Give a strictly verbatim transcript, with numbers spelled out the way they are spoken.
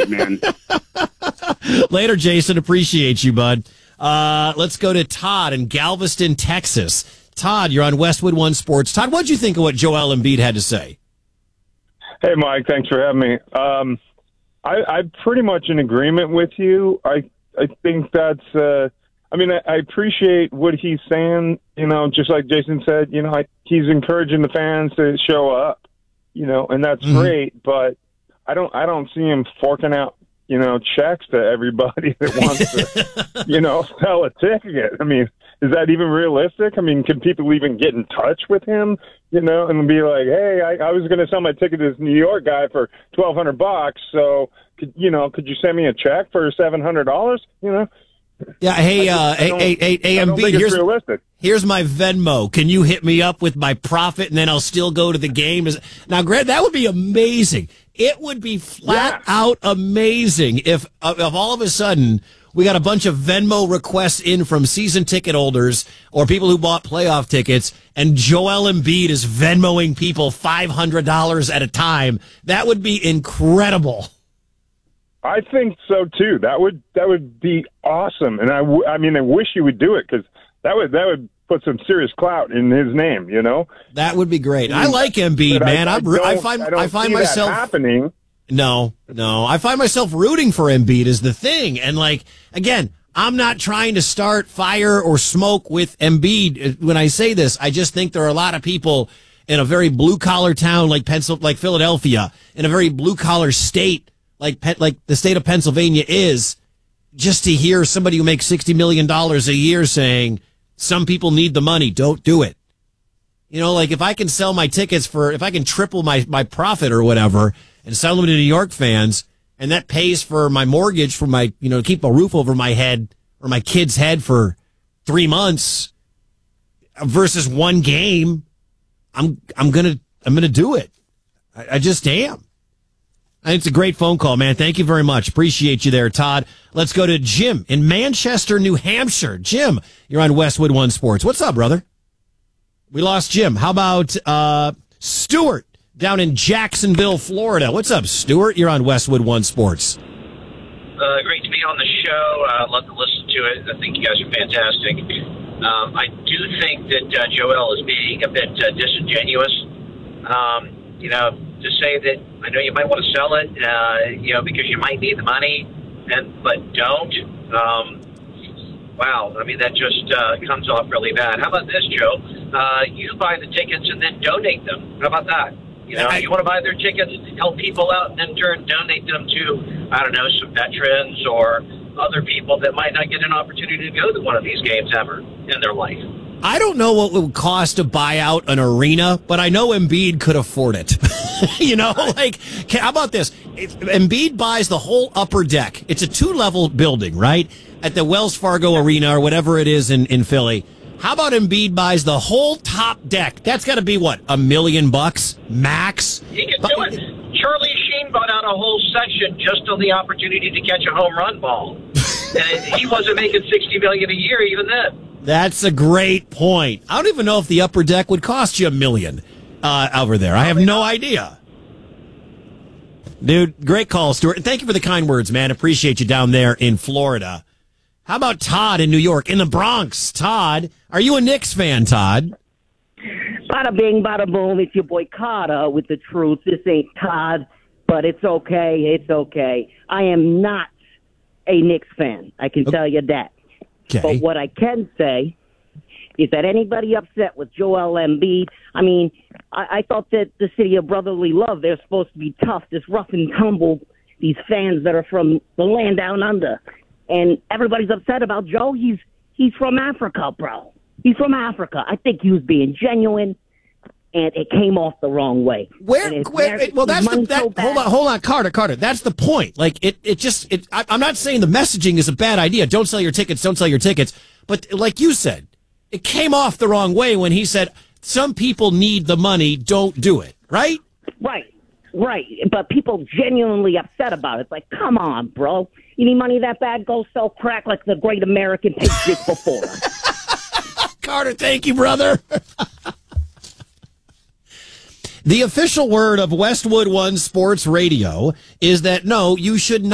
it, man. Later, Jason. Appreciate you, bud. Uh, let's go to Todd in Galveston, Texas. Todd, you're on Westwood One Sports. Todd, what'd you think of what Joel Embiid had to say? Hey, Mike. Thanks for having me. Um, I, I'm pretty much in agreement with you. I I think that's. Uh, I mean, I, I appreciate what he's saying. You know, just like Jason said. You know, I, he's encouraging the fans to show up. You know, and that's mm-hmm. great. But I don't. I don't see him forking out, you know, checks to everybody that wants to, you know, sell a ticket. I mean, is that even realistic? I mean, can people even get in touch with him, you know, and be like, hey, I, I was going to sell my ticket to this New York guy for twelve hundred bucks. So, could, you know, could you send me a check for seven hundred dollars, you know? Yeah, hey, uh, hey, hey, hey, hey, M B, here's, realistic. here's my Venmo. Can you hit me up with my profit and then I'll still go to the game? Is, now, Grant, that would be amazing. It would be flat yeah. out amazing if, if all of a sudden we got a bunch of Venmo requests in from season ticket holders or people who bought playoff tickets, and Joel Embiid is Venmoing people five hundred dollars at a time. That would be incredible. I think so too. That would that would be awesome, and I, w- I mean, I wish he would do it because that would that would put some serious clout in his name. You know, that would be great. I like Embiid, man. I, I, I find I, I find myself happening. No, no, I find myself rooting for Embiid is the thing, and like again, I'm not trying to start fire or smoke with Embiid. When I say this, I just think there are a lot of people in a very blue collar town like Pencil, like Philadelphia, in a very blue collar state. Like like the state of Pennsylvania is, just to hear somebody who makes sixty million dollars a year saying, some people need the money, don't do it. You know, like if I can sell my tickets for, if I can triple my, my profit or whatever and sell them to New York fans, and that pays for my mortgage for my, you know, keep a roof over my head or my kid's head for three months versus one game, I'm, I'm going to, I'm going to do it. I, I just am. It's a great phone call, man. Thank you very much. Appreciate you there, Todd. Let's go to Jim in Manchester, New Hampshire. Jim, you're on Westwood One Sports. What's up, brother? We lost Jim. How about uh, Stuart down in Jacksonville, Florida? What's up, Stuart? You're on Westwood One Sports. Uh, great to be on the show. I uh, love to listen to it. I think you guys are fantastic. Um, I do think that uh, Joel is being a bit uh, disingenuous. Um, you know, to say that I know you might want to sell it, uh, you know, because you might need the money, and but don't. Um, wow, I mean that just uh, comes off really bad. How about this, Joe? Uh, you buy the tickets and then donate them. How about that? You know, you want to buy their tickets, help people out, and then turn donate them to I don't know some veterans or other people that might not get an opportunity to go to one of these games ever in their life. I don't know what it would cost to buy out an arena, but I know Embiid could afford it. You know, like, how about this? If Embiid buys the whole upper deck. It's a two-level building, right? At the Wells Fargo Arena or whatever it is in, in Philly. How about Embiid buys the whole top deck? That's got to be, what, a million bucks max? He can do it. Charlie Sheen bought out a whole section just on the opportunity to catch a home run ball. And he wasn't making sixty million dollars a year even then. That's a great point. I don't even know if the upper deck would cost you a million uh, over there. I have no idea. Dude, great call, Stuart. And thank you for the kind words, man. Appreciate you down there in Florida. How about Todd in New York, in the Bronx? Todd, are you a Knicks fan, Todd? Bada bing, bada boom. It's your boy Carter with the truth. This ain't Todd, but it's okay. It's okay. I am not a Knicks fan. I can okay. tell you that. Okay. But what I can say is that anybody upset with Joel Embiid, I mean, I, I thought that the city of brotherly love, they're supposed to be tough, this rough and tumble, these fans that are from the land down under. And everybody's upset about Joe. He's he's from Africa, bro. He's from Africa. I think he was being genuine, and it came off the wrong way. Where? where it, well, that's the, that, so hold on, hold on, Carter, Carter. That's the point. Like it, it just. It, I, I'm not saying the messaging is a bad idea. Don't sell your tickets. Don't sell your tickets. But like you said, it came off the wrong way when he said some people need the money. Don't do it. Right? Right. Right. But people genuinely upset about it. It's like, come on, bro. You need money that bad? Go sell crack like the great American patriots before. Carter, thank you, brother. The official word of Westwood One Sports Radio is that, no, you should not.